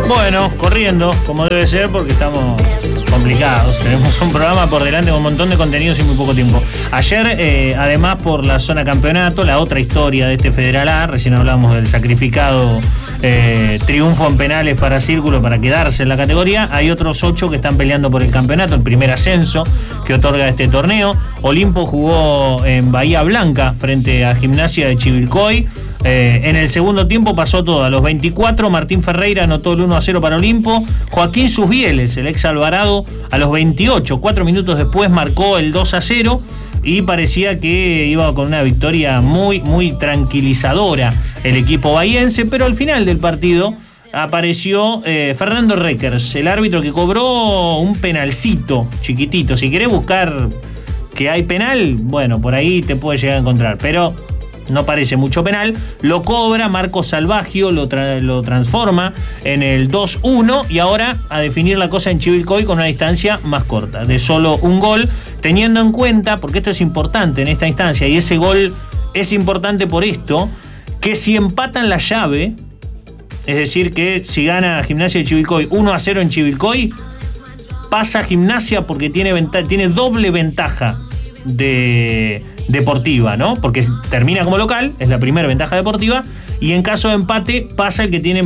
Bueno, corriendo, como debe ser, porque estamos complicados. Tenemos un programa por delante con un montón de contenidos y muy poco tiempo. Ayer, además, por la zona campeonato, la otra historia de este Federal A, recién hablamos del sacrificado triunfo en penales para Círculo para quedarse en la categoría. Hay otros 8 que están peleando por el campeonato, el primer ascenso que otorga este torneo. Olimpo jugó en Bahía Blanca frente a Gimnasia de Chivilcoy. En el segundo tiempo pasó todo. A los 24, Martín Ferreira anotó el 1-0 para Olimpo. Joaquín Susbieles, el ex Alvarado, a los 28, 4 minutos después, marcó el 2-0 y parecía que iba con una victoria muy, muy tranquilizadora el equipo bahiense, pero al final del partido apareció Fernando Reckers, el árbitro que cobró un penalcito chiquitito. Si querés buscar que hay penal, bueno, por ahí te puedes llegar a encontrar, pero no parece mucho penal. Lo cobra Marcos Salvagio, lo transforma en el 2-1 y ahora a definir la cosa en Chivilcoy con una distancia más corta, de solo un gol, teniendo en cuenta, porque esto es importante en esta instancia y ese gol es importante por esto, que si empatan la llave, es decir, que si gana Gimnasia de Chivilcoy 1-0 en Chivilcoy, pasa Gimnasia porque tiene doble ventaja deportiva, ¿no? Porque termina como local, es la primera ventaja deportiva, y en caso de empate pasa el que tiene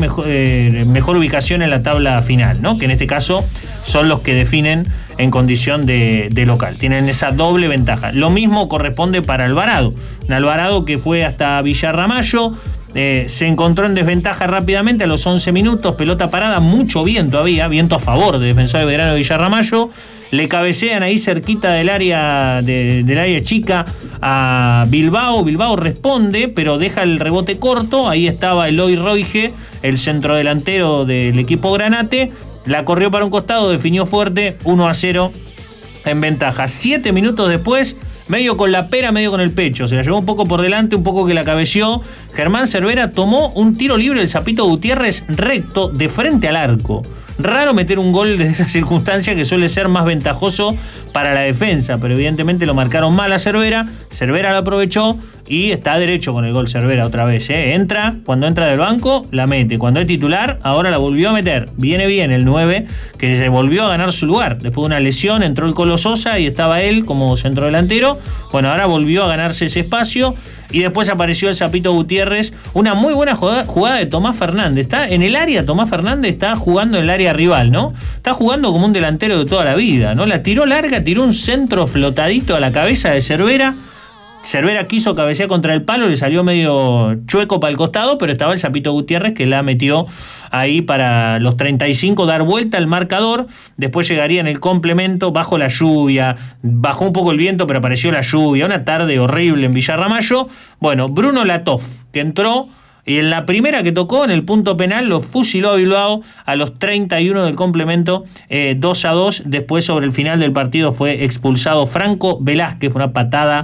mejor ubicación en la tabla final, ¿no? Que en este caso son los que definen en condición de local. Tienen esa doble ventaja. Lo mismo corresponde para Alvarado. Un Alvarado que fue hasta Villarramayo, se encontró en desventaja rápidamente a los 11 minutos, pelota parada, mucho viento había, viento a favor de Defensor de Belgrano de Villarramayo. Le cabecean ahí cerquita del área chica a Bilbao. Bilbao responde, pero deja el rebote corto. Ahí estaba Eloy Roige, el centrodelantero del equipo Granate. La corrió para un costado, definió fuerte, 1-0 en ventaja. 7 minutos después, medio con la pera, medio con el pecho. Se la llevó un poco por delante, un poco que la cabeció. Germán Cervera tomó un tiro libre del Zapito Gutiérrez recto de frente al arco. Raro meter un gol de esa circunstancia, que suele ser más ventajoso para la defensa, pero evidentemente lo marcaron mal a Cervera. Cervera lo aprovechó y está derecho con el gol Cervera otra vez. Cuando entra del banco, la mete. Cuando es titular, ahora la volvió a meter. Viene bien el 9, que se volvió a ganar su lugar. Después de una lesión entró el Colo Sosa y estaba él como centrodelantero. Bueno, ahora volvió a ganarse ese espacio. Y después apareció el Zapito Gutiérrez. Una muy buena jugada de Tomás Fernández. Está en el área, Tomás Fernández está jugando en el área rival, ¿no? Está jugando como un delantero de toda la vida, ¿no? La tiró larga, tiró un centro flotadito a la cabeza de Cervera. Cervera quiso cabecear contra el palo, le salió medio chueco para el costado, pero estaba el Zapito Gutiérrez que la metió ahí para los 35, dar vuelta al marcador. Después llegaría en el complemento, bajo la lluvia, bajó un poco el viento, pero apareció la lluvia, una tarde horrible en Villarramayo. Bueno, Bruno Latov, que entró y en la primera que tocó, en el punto penal, lo fusiló a Bilbao a los 31 del complemento, 2-2. Después, sobre el final del partido, fue expulsado Franco Velázquez, una patada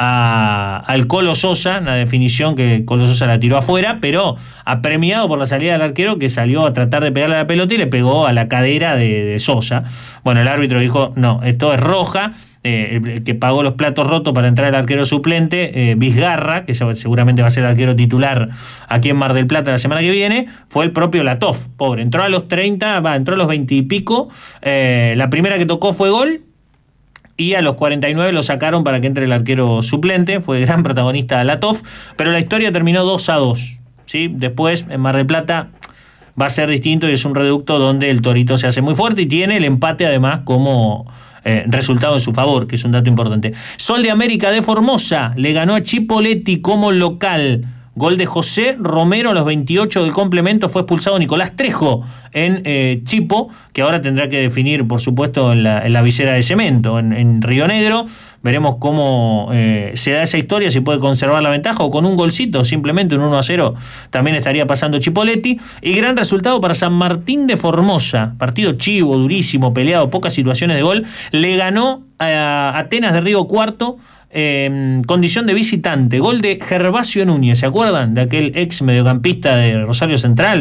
al Colo Sosa, una definición que Colo Sosa la tiró afuera, pero apremiado por la salida del arquero, que salió a tratar de pegarle a la pelota y le pegó a la cadera de Sosa. Bueno, el árbitro dijo, no, esto es roja. El que pagó los platos rotos para entrar el arquero suplente, Vizgarra, que seguramente va a ser el arquero titular aquí en Mar del Plata la semana que viene, fue el propio Latov, pobre, entró a los 20 y pico, la primera que tocó fue gol, y a los 49 lo sacaron para que entre el arquero suplente, fue el gran protagonista Latov, pero la historia terminó 2-2, ¿sí? Después en Mar del Plata va a ser distinto y es un reducto donde el Torito se hace muy fuerte y tiene el empate además como resultado en su favor, que es un dato importante. Sol de América de Formosa le ganó a Chipoleti como local. Gol de José Romero a los 28 del complemento. Fue expulsado Nicolás Trejo en Chipo, que ahora tendrá que definir, por supuesto, en la visera de cemento, en Río Negro. Veremos cómo se da esa historia, si puede conservar la ventaja o con un golcito, simplemente un 1-0, también estaría pasando Chipoleti. Y gran resultado para San Martín de Formosa. Partido chivo, durísimo, peleado, pocas situaciones de gol. Le ganó a Atenas de Río Cuarto, condición de visitante. Gol de Gervasio Núñez, ¿se acuerdan? De aquel ex mediocampista de Rosario Central,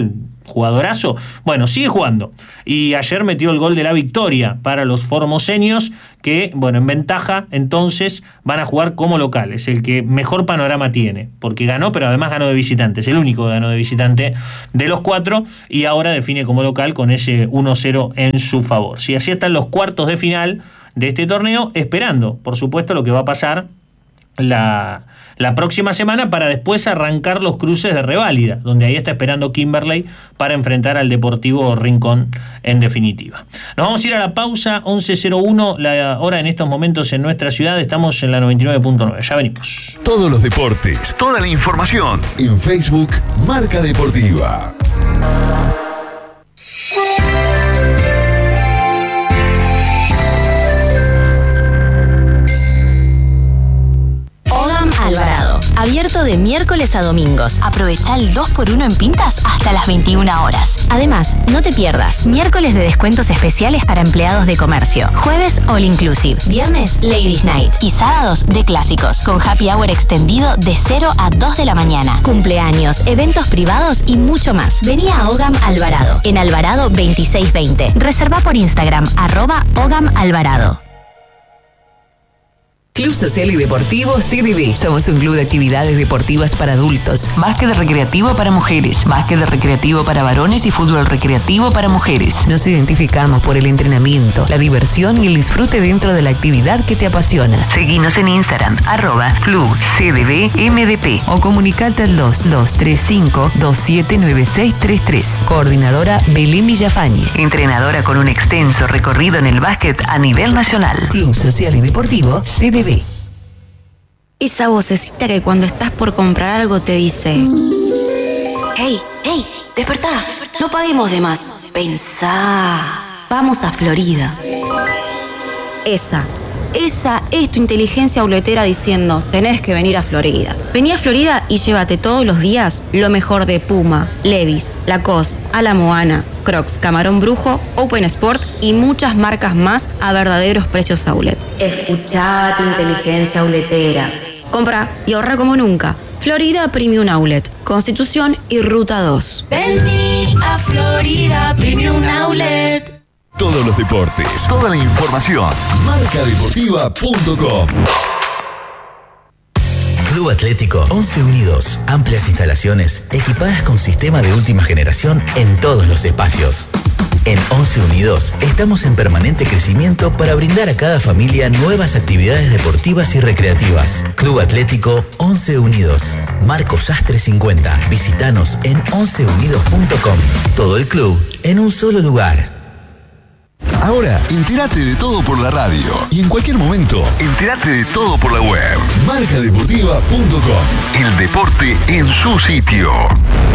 jugadorazo. Bueno, sigue jugando. Y ayer metió el gol de la victoria para los formoseños, que, bueno, en ventaja, entonces van a jugar como locales. El que mejor panorama tiene, porque ganó, pero además ganó de visitante. Es el único que ganó de visitante de los 4, y ahora define como local con ese 1-0 en su favor. Si así están los cuartos de final de este torneo, esperando, por supuesto, lo que va a pasar la próxima semana, para después arrancar los cruces de reválida, donde ahí está esperando Kimberley para enfrentar al Deportivo Rincón en definitiva. Nos vamos a ir a la pausa, 11:01 la hora en estos momentos en nuestra ciudad. Estamos en la 99.9, ya venimos. Todos los deportes, toda la información en Facebook Marca Deportiva. Alvarado. Abierto de miércoles a domingos. Aprovecha el 2x1 en pintas hasta las 21 horas. Además, no te pierdas miércoles de descuentos especiales para empleados de comercio. Jueves All Inclusive. Viernes Ladies Night. Y sábados de clásicos. Con happy hour extendido de 0 a 2 de la mañana. Cumpleaños, eventos privados y mucho más. Vení a Ogam Alvarado. En Alvarado 2620. Reserva por Instagram @Ogam Alvarado. Club Social y Deportivo CDD. Somos un club de actividades deportivas para adultos, básquet recreativo para mujeres, básquet recreativo para varones y fútbol recreativo para mujeres. Nos identificamos por el entrenamiento, la diversión y el disfrute dentro de la actividad que te apasiona. Seguinos en Instagram, @Club CDD-MDP, o comunicate al 2235-279633. Coordinadora Belén Villafañe, entrenadora con un extenso recorrido en el básquet a nivel nacional. Club Social y Deportivo CDD. Esa vocecita que cuando estás por comprar algo te dice: hey, despertá, no paguemos de más. Pensá, vamos a Florida. Esa es tu inteligencia auletera diciendo: tenés que venir a Florida. Vení a Florida y llévate todos los días lo mejor de Puma, Levi's, Lacoste, A la Moana, Crocs, Camarón Brujo, Open Sport y muchas marcas más a verdaderos precios outlet. Escuchá tu inteligencia auletera. Compra y ahorra como nunca. Florida Premium Outlet, Constitución y Ruta 2. Vení a Florida Premium Outlet. Todos los deportes, toda la información. Marcadeportiva.com. Club Atlético 11 Unidos. Amplias instalaciones equipadas con sistema de última generación en todos los espacios. En 11 Unidos estamos en permanente crecimiento para brindar a cada familia nuevas actividades deportivas y recreativas. Club Atlético 11 Unidos. Marco Sastre 50. Visítanos en 11unidos.com. Todo el club en un solo lugar. Ahora, entérate de todo por la radio. Y en cualquier momento, entérate de todo por la web. Marcadeportiva.com. El deporte en su sitio.